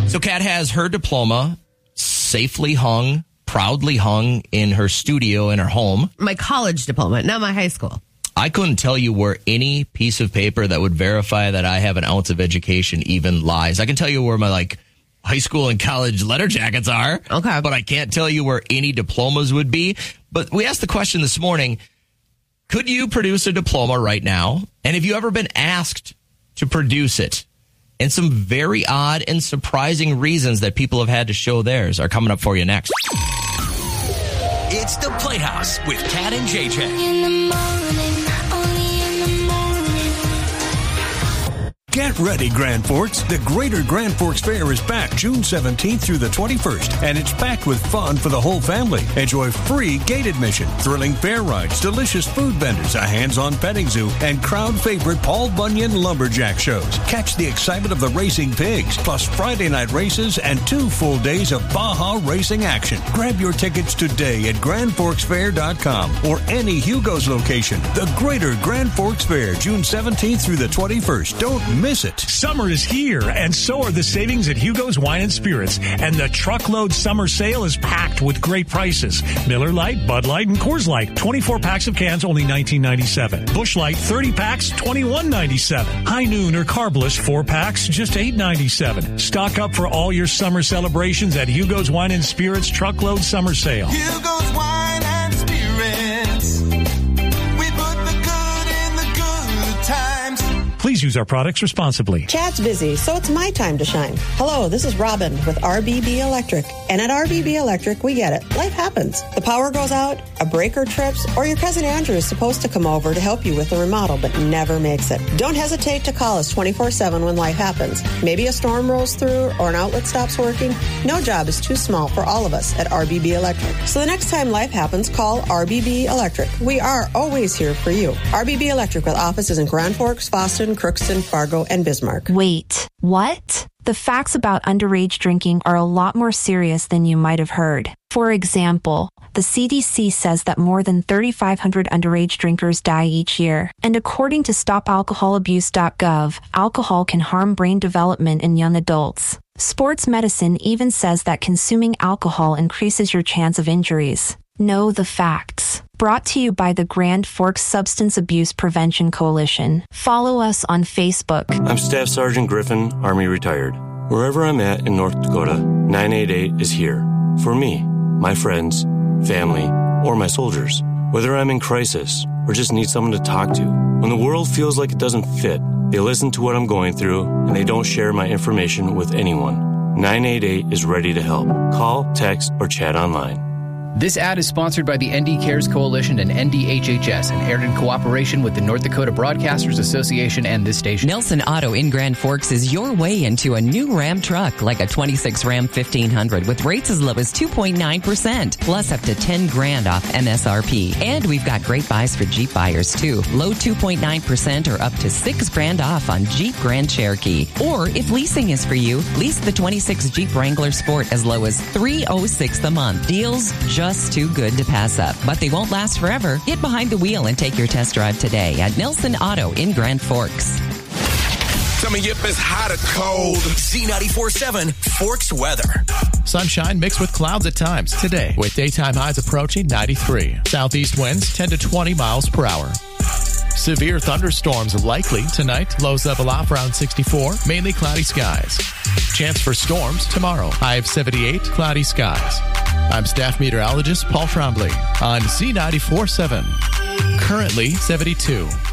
So Kat has her diploma safely hung, proudly hung in her studio in her home. My college diploma, not my high school. I couldn't tell you where any piece of paper that would verify that I have an ounce of education even lies. I can tell you where my high school and college letter jackets are. Okay. But I can't tell you where any diplomas would be. But we asked the question this morning, could you produce a diploma right now? And have you ever been asked to produce it? And some very odd and surprising reasons that people have had to show theirs are coming up for you next. It's the Playhouse with Kat and JJ. In the morning, only in the morning. Get ready, Grand Forks. The Greater Grand Forks Fair is back June 17th through the 21st, and it's packed with fun for the whole family. Enjoy free gate admission, thrilling fair rides, delicious food vendors, a hands-on petting zoo, and crowd favorite Paul Bunyan lumberjack shows. Catch the excitement of the racing pigs, plus Friday night races and 2 full days of Baja racing action. Grab your tickets today at GrandForksFair.com or any Hugo's location. The Greater Grand Forks Fair, June 17th through the 21st. Don't miss it. Summer is here, and so are the savings at Hugo's Wine and Spirits. And the truckload summer sale is packed with great prices. Miller Lite, Bud Light, and Coors Light. 24 packs of cans, only $19.97. Busch Light, 30 packs, $21.97. High Noon or Carbless, 4 packs, just $8.97. Stock up for all your summer celebrations at Hugo's Wine and Spirits Truckload Summer Sale. Hugo's Wine and Spirits. We put the good in the good times. Please use our products responsibly. Chad's busy, so it's my time to shine. Hello, this is Robin with RBB Electric. And at RBB Electric, we get it. Life happens. The power goes out, a breaker trips, or your cousin Andrew is supposed to come over to help you with the remodel, but never makes it. Don't hesitate to call us 24/7 when life happens. Maybe a storm rolls through or an outlet stops working. No job is too small for all of us at RBB Electric. So the next time life happens, call RBB Electric. We are always here for you. RBB Electric with offices in Grand Forks, Fosston, Crookston, Fargo, and Bismarck. Wait, what? The facts about underage drinking are a lot more serious than you might have heard. For example, the CDC says that more than 3,500 underage drinkers die each year. And according to StopAlcoholAbuse.gov, alcohol can harm brain development in young adults. Sports medicine even says that consuming alcohol increases your chance of injuries. Know the facts. Brought to you by the Grand Forks Substance Abuse Prevention Coalition. Follow us on Facebook. I'm Staff Sergeant Griffin, Army retired. Wherever I'm at in North Dakota, 988 is here. For me, my friends, family, or my soldiers. Whether I'm in crisis or just need someone to talk to. When the world feels like it doesn't fit, they listen to what I'm going through and they don't share my information with anyone. 988 is ready to help. Call, text, or chat online. This ad is sponsored by the ND Cares Coalition and NDHHS and aired in cooperation with the North Dakota Broadcasters Association and this station. Nelson Auto in Grand Forks is your way into a new Ram truck, like a 26 Ram 1500 with rates as low as 2.9%, plus up to $10,000 off MSRP. And we've got great buys for Jeep buyers too. Low 2.9% or up to $6,000 off on Jeep Grand Cherokee. Or if leasing is for you, lease the 26 Jeep Wrangler Sport as low as $306 a month. Deals just too good to pass up, but they won't last forever. Get behind the wheel and take your test drive today at Nelson Auto in Grand Forks. Tell me if it's hot or cold. Z94.7 Forks weather. Sunshine mixed with clouds at times today, with daytime highs approaching 93. Southeast winds 10 to 20 miles per hour. Severe thunderstorms likely tonight. Lows level off around 64. Mainly cloudy skies. Chance for storms tomorrow. High of 78. Cloudy skies. I'm staff meteorologist Paul Trombley on Z94.7. Currently 72.